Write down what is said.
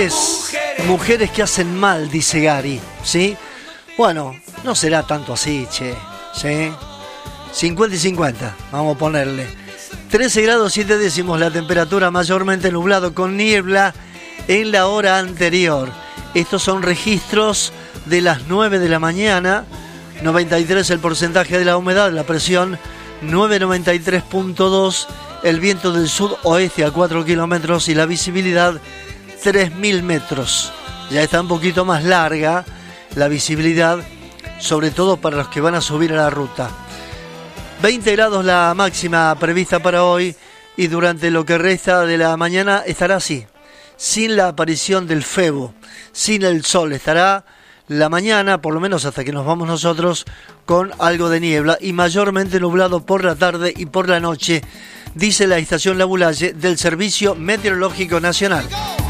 Mujeres que hacen mal, dice Gary, ¿sí? Bueno, no será tanto así, che, ¿sí? 50 y 50, vamos a ponerle. 13 grados 7 décimos la temperatura, mayormente nublado con niebla en la hora anterior. Estos son registros de las 9 de la mañana, 93 el porcentaje de la humedad, la presión 993.2, el viento del sudoeste a 4 kilómetros y la visibilidad 3.000 metros. Ya está un poquito más larga la visibilidad, sobre todo para los que van a subir a la ruta. 20 grados la máxima prevista para hoy y durante lo que resta de la mañana estará así, sin la aparición del febo, sin el sol. Estará la mañana, por lo menos hasta que nos vamos nosotros, con algo de niebla y mayormente nublado por la tarde y por la noche, dice la estación La Boulaye del Servicio Meteorológico Nacional.